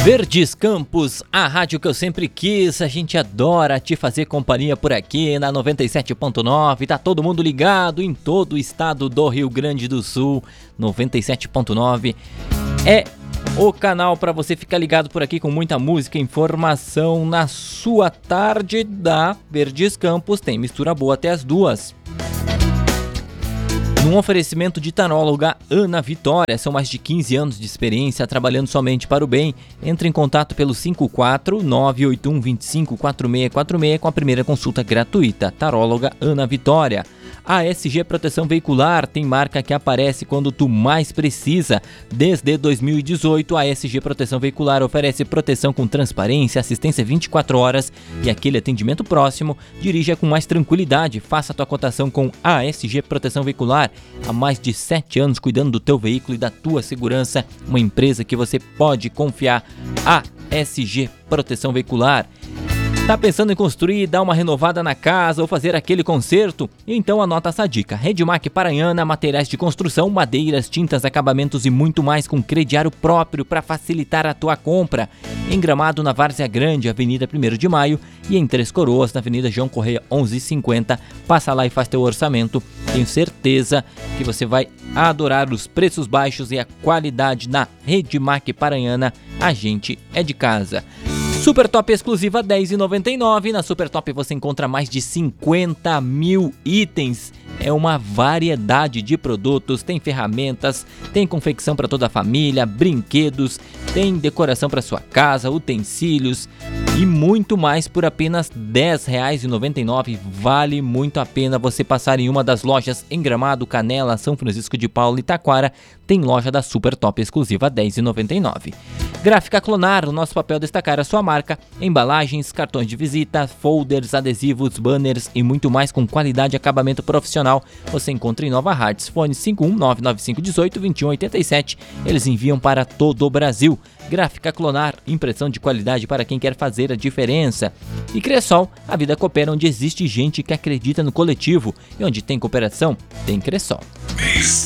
Verdes Campos, a rádio que eu sempre quis, a gente adora te fazer companhia por aqui na 97.9, tá todo mundo ligado em todo o estado do Rio Grande do Sul. 97.9 é o canal para você ficar ligado por aqui com muita música e informação na sua tarde da Verdes Campos. Tem mistura boa até as 2. Num oferecimento de taróloga Ana Vitória, são mais de 15 anos de experiência trabalhando somente para o bem. Entre em contato pelo 54981254646 com a primeira consulta gratuita. Taróloga Ana Vitória. A ASG Proteção Veicular tem marca que aparece quando tu mais precisa. Desde 2018, a ASG Proteção Veicular oferece proteção com transparência, assistência 24 horas e aquele atendimento próximo. Dirija com mais tranquilidade. Faça a tua cotação com a ASG Proteção Veicular. Há mais de 7 anos cuidando do teu veículo e da tua segurança. Uma empresa que você pode confiar. A ASG Proteção Veicular. Tá pensando em construir, dar uma renovada na casa ou fazer aquele conserto? Então anota essa dica. Redmac Paranhana, materiais de construção, madeiras, tintas, acabamentos e muito mais com crediário próprio para facilitar a tua compra. Em Gramado, na Várzea Grande, Avenida 1º de Maio, e em Três Coroas, na Avenida João Correia 1150. Passa lá e faz teu orçamento. Tenho certeza que você vai adorar os preços baixos e a qualidade na Redmac Paranhana. A gente é de casa. Super Top exclusiva R$10,99. Na Super Top você encontra mais de 50 mil itens. É uma variedade de produtos, tem ferramentas, tem confecção para toda a família, brinquedos, tem decoração para sua casa, utensílios e muito mais por apenas R$10,99. Vale muito a pena você passar em uma das lojas em Gramado, Canela, São Francisco de Paula e Taquara. Tem loja da Super Top exclusiva R$10,99. Gráfica Clonar, o nosso papel é destacar a sua marca, embalagens, cartões de visita, folders, adesivos, banners e muito mais com qualidade e acabamento profissional. Você encontra em Nova Hartz, fone 51995182187. Eles enviam para todo o Brasil. Gráfica Clonar, impressão de qualidade para quem quer fazer a diferença. E Cressol, a vida coopera onde existe gente que acredita no coletivo. E onde tem cooperação, tem Cressol.